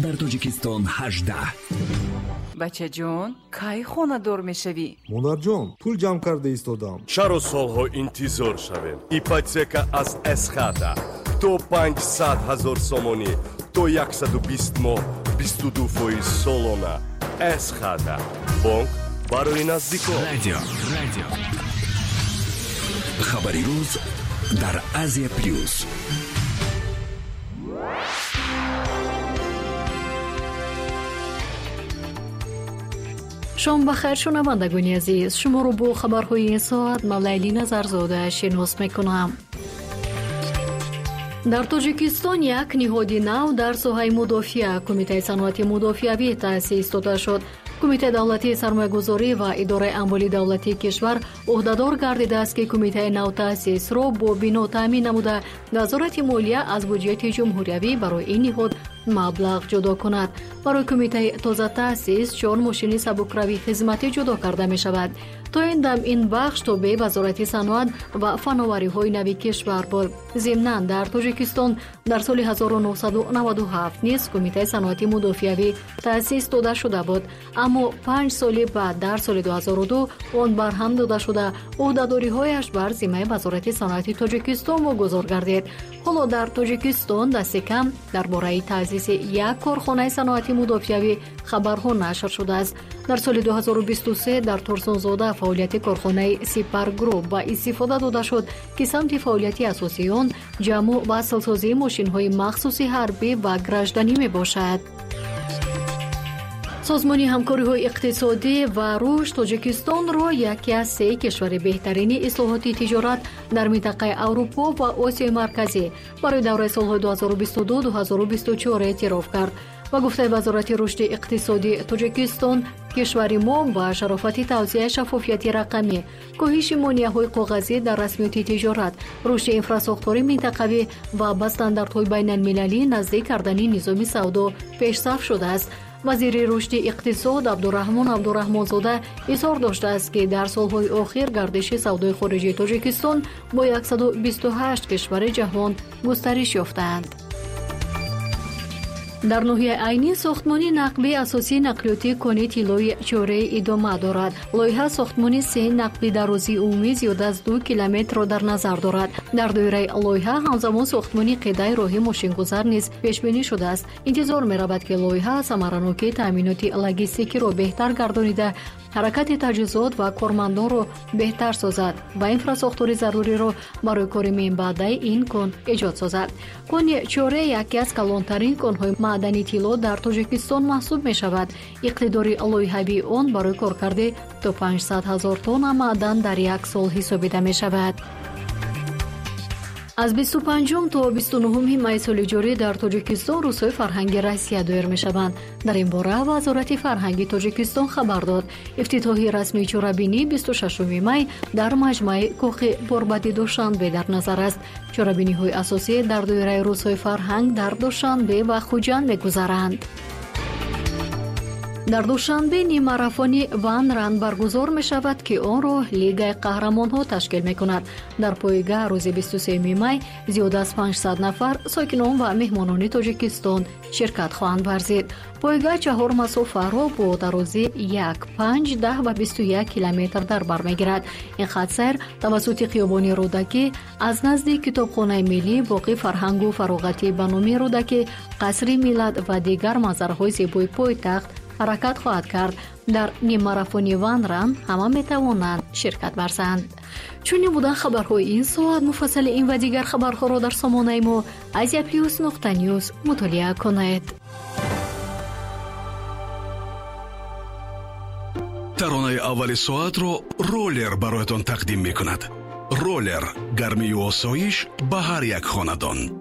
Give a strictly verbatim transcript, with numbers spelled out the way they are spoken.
در تاجیکستان هجده. بچه جون کی خونه دور میشوی؟ مادر جان پول جمع کرده ایستادم. چرا سالها انتظار شویم؟ ایپاتека از اسخاتا تو پانصد هزار سومونی تو صد و بیست ماه بیست و دو فایز سالانه. اسخاتا بانک برای نزدیکان. رادیو رادیو خبری روز در آسیا پلیوس. شام بخیر شنوندگان عزیز، شما رو با خبرهای این ساعت من لیلی نظرزاده شناس میکنم. در تاجیکستان یک نهاد نو در ساحه مدافع کمیته صنعتی مدافعی تأسیس داده شد. کمیته دولتی سرمایه‌گذاری و اداره اموال دولتی کشور عهدهدار گردیده است که کمیته نو تأسیس را با بنا تامین نموده وزارت مالیه از بودجه جمهوری برای این نهاد مبلغ جدا کند. برای کمیته تازه تأسیس چهار ماشین سبکروی خدمتی جدا کرده می شود. تا این دم این بخش تابع وزارت صنعت و فناوری های نوی کشور بود. ضمناً در تاجیکستان در سال هزار و نهصد و نود و هفت نیز کمیته صنعتی مدافعی تأسیس داده شده بود، اما پنج سال بعد در سال دو هزار و دو آن برهم داده شده عهدهداری هایش بر ذمه وزارت صنعت تاجیکستان واگذار گردید. حالا در تاجیکستان دست کم درباره تأسیس یک کارخانه صنعتی مدافعی خبرها نشر شده است. در سال دو هزار و بیست و سه در ترسونزاده فعالیت کارخانه سپر گروپ با استفاده داده شد که سمت فعالیتی اساسی آن جمع و اصلسازی ماشین های مخصوصی حربی و گردشدنی می باشد. سازمان همکاری های اقتصادی و رشد تاجیکستان را یکی از سه کشور بهترین اصلاحات تجارت در منطقه اروپا و آسیا مرکزی برای دوره سالهای دو هزار و بیست و دو تا دو هزار و بیست و چهار اعتراف کرد و گفته وزارت رشد اقتصادی تاجیکستان کشور ما با شرافت توسعه شفافیت رقمی، کاهش مانع‌های کاغذی در رسمیت تجارت، رشد انفراستراکتور منطقوی و با استانداردهای بین‌المللی نزدیک کردن نظام سودا پیشرفت شده است. وزیر رشد اقتصاد عبدالرحمن عبدالرحمن‌زاده اظهار داشته است که در سالهای اخیر گردش سودای خارجی تاجیکستان با صد و بیست و هشت کشور جهان گسترش یافته‌اند. در ناحیه عینی ساختمانی نقبی اساسی نقلیاتی کانی تیلای چوره ادامه دارد. لایحه ساختمانی سه نقبی درازی عمومی زیاد از دو کیلومتر را در نظر دارد. در دایره لایحه همزمان ساختمانی قیده راه ماشین‌گذار نیز پیش بینی شده است. انتظار می‌رود که لایحه ثمرانوکی تامینات لاجستیکی را بهتر گردانیده، حرکت تجهیزات و کارمندان را بهتر سازد و انفراستراکتور ضروری را برای کار منبعد این کان ایجاد سازد. کان چوره یکی از کلانترین کان‌های معدنی طلا در تاجیکستان محسوب می شود. اقتدار لایحه‌ای آن برای کارکرد تا پانصد هزار تن معدن در یک سال حسابیده می شود. از بیست و پنجم تا بیست و نهم می سال جاری در تاجیکستان روزهای فرهنگی روسیه دایر می شوند. در این باره وزارت فرهنگ تاجیکستان خبر داد افتتاح رسمی چورابینی بیست و ششم می در مجمع کاخ باربد دوشنبه در نظر است. چورابینی های اساسی در دایره روزهای فرهنگ در دوشنبه و خوجند می گذرند. در دوشنبه نیم ماراتون وان ران برگزار می شود که آن را لیگ قهرمان ها تشکیل می کند. در پایگاه روز بیست و سوم می زیاد از پانصد نفر ساکنان و مهمانان تاجیکستان شرکت خواهند ورزید. پایگاه چهار مسافه را با درازی یک، پنج، ده و بیست و یک کیلومتر در بر می گیرد. این خط سیر توسط خیابان رودکی از نزدیک کتابخانه ملی باغ فرهنگ و فراغتی به نام رودکی، قصر ملت و دیگر منظرهای زیبای پایتخت حرکت خواهد کرد. در نیم ماراتون وان ران همه می توانند شرکت ورزند. چون بودن خبرهای این ساعت، مفصل این و دیگر خبرها را در سامانه ما آسیا پلیوس نقطه نیوز مطالعه کنید. ترانه اول ساعت رو رولر برایتان تقدیم می کند. رولر، گرمی و آسایش به هر یک خاندان.